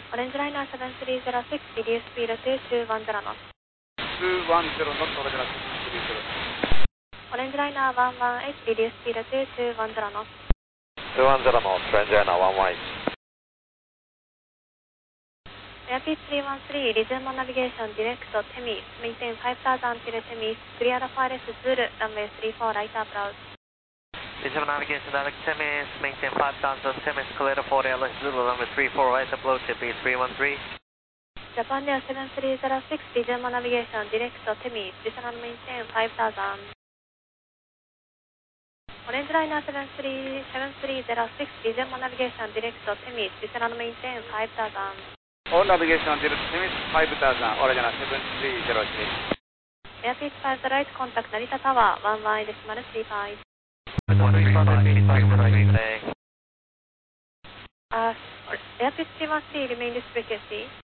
Orange Liner 7306, reduce speed to 210 knots. 210 knots, Orange Liner 7306. Orange Liner 118, reduce speed to 210 knots. 210 knots, Orange Liner 118. Airspeed 313, resume on navigation, direct to Temis, maintain 5000 till Temis, clear the FRS Zulu, runway 34 right approach. Resume navigation, direct Temis, maintain 5000 Temis, clear the 40 LS Zulu, runway 34 right approach, AP 313. Japan Air 7306, resume on navigation, direct to Temis, descend and maintain 5000. Orange Liner 7306, resume on navigation, direct to Temis, descend and maintain 5000. All navigation direct Temis 5000, Orange Liner 7306. Airspeed 5 right, contact Narita Tower, 11.35. Airspeed 313, remain this frequency.